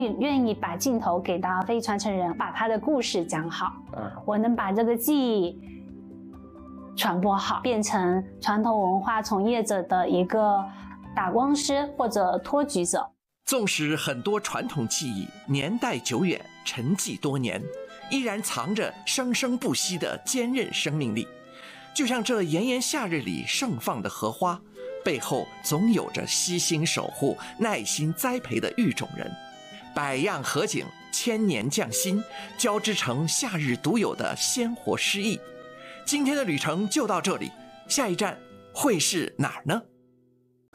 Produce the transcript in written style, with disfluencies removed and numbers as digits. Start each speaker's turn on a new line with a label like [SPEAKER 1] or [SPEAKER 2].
[SPEAKER 1] 愿意把镜头给到非遗传承人，把他的故事讲好。我能把这个技艺传播好，变成传统文化从业者的一个打光师或者托举者。
[SPEAKER 2] 纵使很多传统技艺年代久远，沉寂多年，依然藏着生生不息的坚韧生命力。就像这炎炎夏日里盛放的荷花，背后总有着悉心守护、耐心栽培的育种人。百样荷景，千年匠心，交织成夏日独有的鲜活诗意。今天的旅程就到这里，下一站会是哪儿呢？